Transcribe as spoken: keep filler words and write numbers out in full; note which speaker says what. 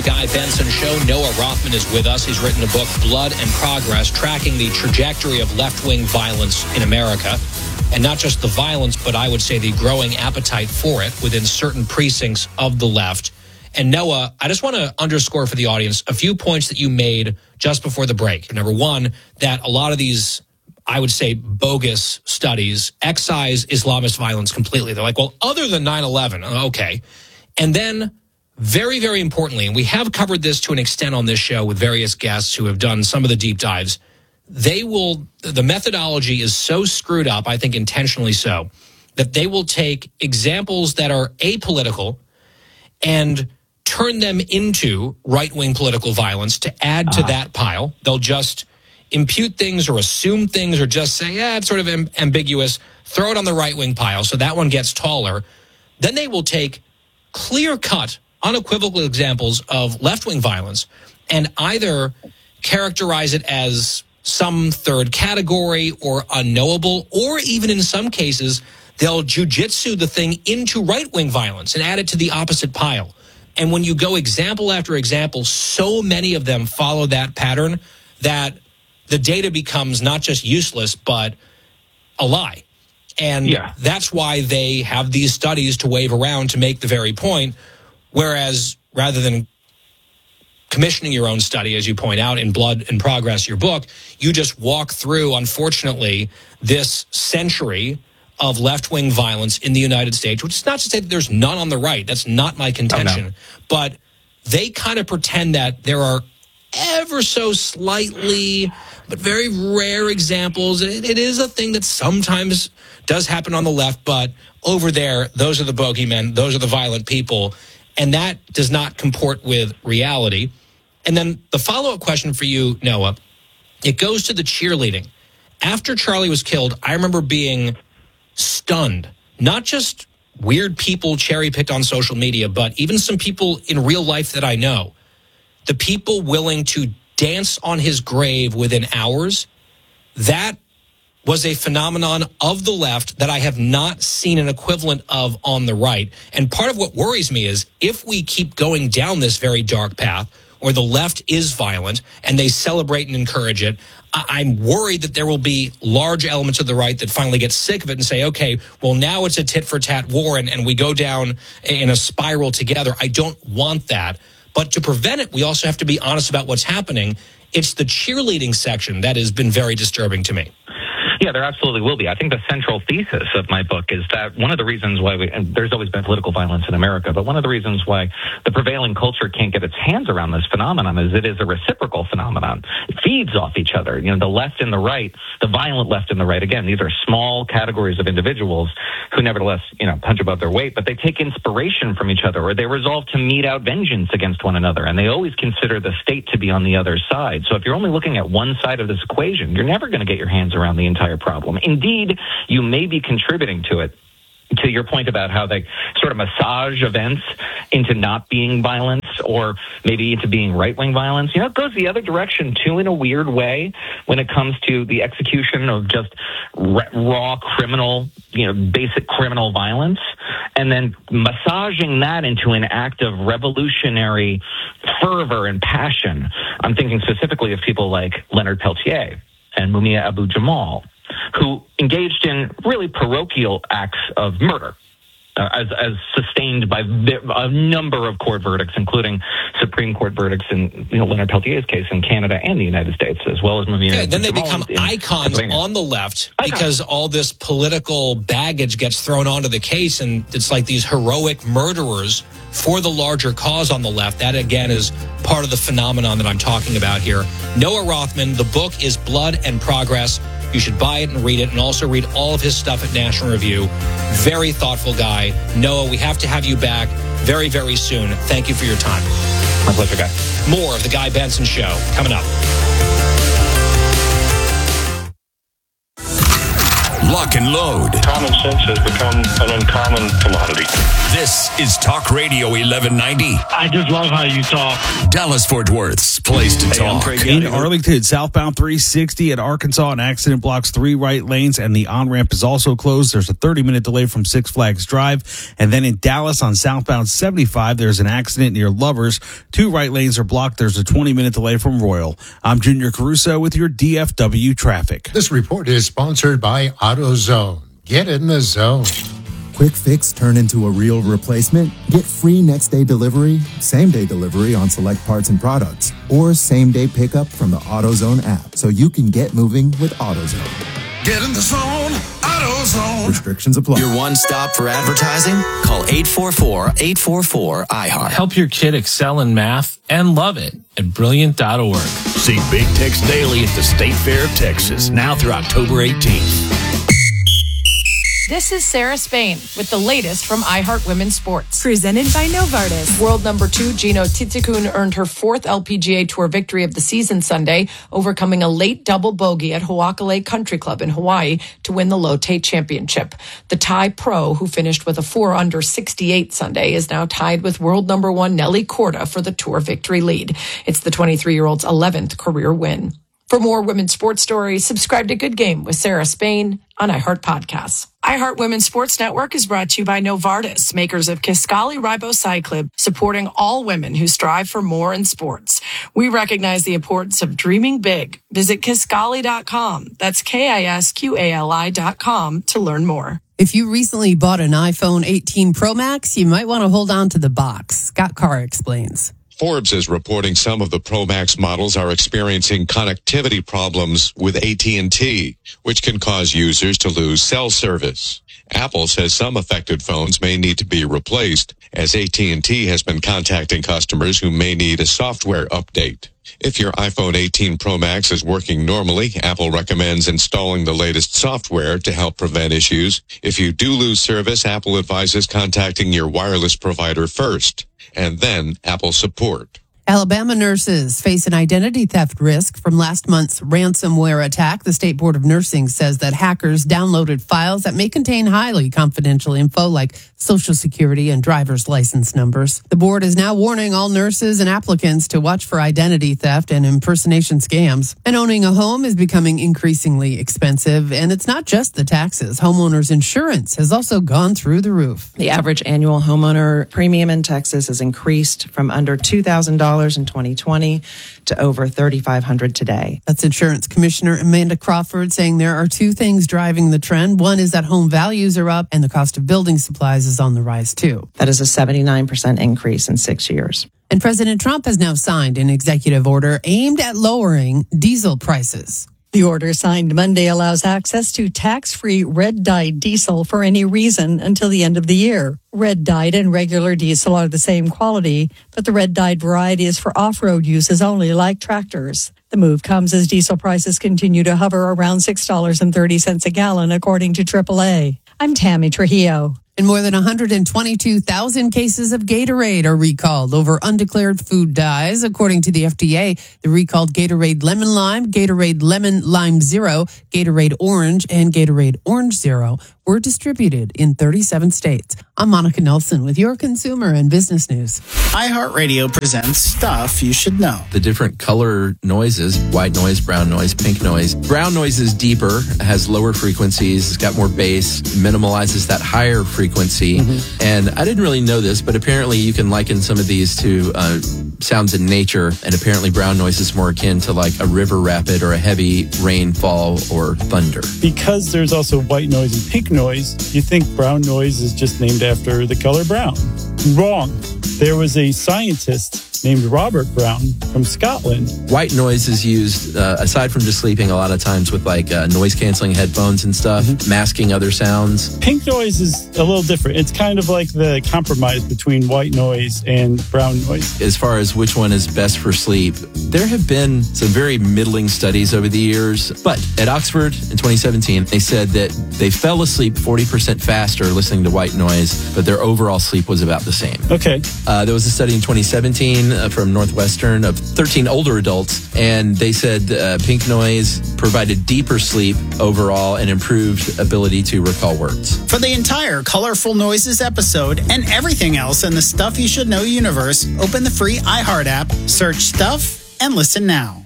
Speaker 1: Guy Benson Show. Noah Rothman is with us. He's written a book, Blood and Progress, tracking the trajectory of left-wing violence in America. And not just the violence, but I would say the growing appetite for it within certain precincts of the left. And Noah, I just want to underscore for the audience a few points that you made just before the break. Number one, that a lot of these, I would say, bogus studies excise Islamist violence completely. They're like, well, other than nine eleven, okay. And then, very, very importantly, and we have covered this to an extent on this show with various guests who have done some of the deep dives, they will, the methodology is so screwed up, I think intentionally so, that they will take examples that are apolitical and turn them into right-wing political violence to add to uh-huh. that pile. They'll just impute things or assume things or just say, yeah, it's sort of am- ambiguous, throw it on the right-wing pile so that one gets taller. Then they will take clear-cut, unequivocal examples of left-wing violence and either characterize it as some third category or unknowable, or even in some cases, they'll jujitsu the thing into right-wing violence and add it to the opposite pile. And when you go example after example, so many of them follow that pattern that the data becomes not just useless, but a lie. And yeah. that's why they have these studies to wave around to make the very point. Whereas rather than commissioning your own study, as you point out in Blood and Progress, your book, you just walk through, unfortunately, this century of left-wing violence in the United States, which is not to say that there's none on the right. That's not my contention. Oh, no. But they kind of pretend that there are ever so slightly, but very rare examples. It, it is a thing that sometimes does happen on the left, but over there, those are the bogeymen, those are the violent people. And that does not comport with reality. And then the follow-up question for you, Noah, it goes to the cheerleading. After Charlie was killed, I remember being stunned. Not just weird people cherry-picked on social media, but even some people in real life that I know. The people willing to dance on his grave within hours, that was a phenomenon of the left that I have not seen an equivalent of on the right. And part of what worries me is if we keep going down this very dark path, or the left is violent, and they celebrate and encourage it, I- I'm worried that there will be large elements of the right that finally get sick of it and say, okay, well, now it's a tit-for-tat war, and, and we go down in a spiral together. I don't want that. But to prevent it, we also have to be honest about what's happening. It's the cheerleading section that has been very disturbing to me.
Speaker 2: Yeah, there absolutely will be. I think the central thesis of my book is that one of the reasons why we, and there's always been political violence in America, but one of the reasons why the prevailing culture can't get its hands around this phenomenon is it is a reciprocal phenomenon. It feeds off each other. You know, the left and the right, the violent left and the right, again, these are small categories of individuals who nevertheless, you know, punch above their weight, but they take inspiration from each other, or they resolve to mete out vengeance against one another, and they always consider the state to be on the other side. So if you're only looking at one side of this equation, you're never going to get your hands around the entire problem. Indeed, you may be contributing to it, to your point about how they sort of massage events into not being violence or maybe into being right-wing violence. You know, it goes the other direction, too, in a weird way when it comes to the execution of just raw criminal, you know, basic criminal violence, and then massaging that into an act of revolutionary fervor and passion. I'm thinking specifically of people like Leonard Peltier and Mumia Abu-Jamal, who engaged in really parochial acts of murder, uh, as, as sustained by a number of court verdicts, including Supreme Court verdicts in, you know, Leonard Peltier's case in Canada and the United States, as well as Mumia.
Speaker 1: Yeah, then they become icons on the left because icons. All this political baggage gets thrown onto the case, and it's like these heroic murderers for the larger cause on the left. That, again, is part of the phenomenon that I'm talking about here. Noah Rothman, the book is Blood and Progress. You should buy it and read it, and also read all of his stuff at National Review. Very thoughtful guy. Noah, we have to have you back very, very soon. Thank you for your time.
Speaker 2: My pleasure, Guy.
Speaker 1: More of The Guy Benson Show coming up.
Speaker 3: Lock and Load.
Speaker 4: Common sense has become an uncommon commodity.
Speaker 3: This is Talk Radio eleven ninety.
Speaker 5: I just love how you talk.
Speaker 3: Dallas-Fort Worth's place to talk.
Speaker 6: In Arlington, southbound three sixty at Arkansas, an accident blocks three right lanes, and the on-ramp is also closed. There's a thirty-minute delay from Six Flags Drive. And then in Dallas on southbound seventy-five, there's an accident near Lovers. Two right lanes are blocked. There's a twenty-minute delay from Royal. I'm Junior Caruso with your D F W traffic.
Speaker 7: This report is sponsored by AutoZone. Get in the zone.
Speaker 8: Quick fix turn into a real replacement? Get free next day delivery, same day delivery on select parts and products, or same day pickup from the AutoZone app so you can get moving with AutoZone.
Speaker 3: Get in the zone, AutoZone.
Speaker 8: Restrictions apply.
Speaker 9: Your one stop for advertising? Call eight four four, eight four four, I heart.
Speaker 10: Help your kid excel in math and love it at brilliant dot org.
Speaker 3: See Big Tex Daily at the State Fair of Texas, now through October eighteenth.
Speaker 11: This is Sarah Spain with the latest from iHeart Women's Sports.
Speaker 12: Presented by Novartis.
Speaker 11: World number two, Gino Tsitsikun, earned her fourth L P G A Tour victory of the season Sunday, overcoming a late double bogey at Ho'okalei Country Club in Hawaii to win the Lotte Championship. The Thai pro, who finished with a four under sixty-eight Sunday, is now tied with world number one Nelly Korda for the Tour victory lead. It's the twenty-three-year-old's eleventh career win. For more women's sports stories, subscribe to Good Game with Sarah Spain on iHeart Podcasts. iHeart Women's Sports Network is brought to you by Novartis, makers of Kisqali Ribociclib, supporting all women who strive for more in sports. We recognize the importance of dreaming big. Visit Kisqali dot com. That's K I S Q A L I dot com to learn more.
Speaker 12: If you recently bought an iPhone eighteen Pro Max, you might want to hold on to the box. Scott Carr explains.
Speaker 13: Forbes is reporting some of the Pro Max models are experiencing connectivity problems with A T and T, which can cause users to lose cell service. Apple says some affected phones may need to be replaced, as A T and T has been contacting customers who may need a software update. If your iPhone eighteen Pro Max is working normally, Apple recommends installing the latest software to help prevent issues. If you do lose service, Apple advises contacting your wireless provider first, and then Apple support.
Speaker 12: Alabama nurses face an identity theft risk from last month's ransomware attack. The State Board of Nursing says that hackers downloaded files that may contain highly confidential info like Social Security and driver's license numbers. The board is now warning all nurses and applicants to watch for identity theft and impersonation scams. And owning a home is becoming increasingly expensive, and it's not just the taxes. Homeowners insurance has also gone through the roof.
Speaker 14: The average annual homeowner premium in Texas has increased from under two thousand dollars in twenty twenty to over three thousand five hundred dollars today.
Speaker 12: That's Insurance Commissioner Amanda Crawford saying there are two things driving the trend. One is that home values are up and the cost of building supplies is on the rise too.
Speaker 14: That is a seventy-nine percent increase in six years.
Speaker 12: And President Trump has now signed an executive order aimed at lowering diesel prices.
Speaker 15: The order signed Monday allows access to tax-free red-dyed diesel for any reason until the end of the year. Red-dyed and regular diesel are the same quality, but the red-dyed variety is for off-road uses only, like tractors. The move comes as diesel prices continue to hover around six dollars and thirty cents a gallon, according to triple A. I'm Tammy Trujillo.
Speaker 12: And more than one hundred twenty-two thousand cases of Gatorade are recalled over undeclared food dyes. According to the F D A, the recalled Gatorade Lemon Lime, Gatorade Lemon Lime Zero, Gatorade Orange, and Gatorade Orange Zero were distributed in thirty-seven states. I'm Monica Nelson with your consumer and business news.
Speaker 16: iHeartRadio presents Stuff You Should Know.
Speaker 17: The different color noises, white noise, brown noise, pink noise. Brown noise is deeper, has lower frequencies, it's got more bass, minimalizes that higher frequency. Mm-hmm. And I didn't really know this, but apparently you can liken some of these to uh, sounds in nature. And apparently brown noise is more akin to like a river rapid or a heavy rainfall or thunder.
Speaker 18: Because there's also white noise and pink noise, you think brown noise is just named after the color brown. Wrong. There was a scientist named Robert Brown from Scotland.
Speaker 17: White noise is used, uh, aside from just sleeping, a lot of times with like uh, noise-canceling headphones and stuff, mm-hmm. masking other sounds.
Speaker 18: Pink noise is a little different. It's kind of like the compromise between white noise and brown noise.
Speaker 17: As far as which one is best for sleep, there have been some very middling studies over the years, but at Oxford in twenty seventeen, they said that they fell asleep forty percent faster listening to white noise, but their overall sleep was about the same.
Speaker 18: Okay.
Speaker 17: Uh, there was a study in twenty seventeen Austin uh, from Northwestern of thirteen older adults, and they said uh, pink noise provided deeper sleep overall and improved ability to recall words.
Speaker 16: For the entire Colorful Noises episode and everything else in the Stuff You Should Know universe, open the free iHeart app, search Stuff, and listen now.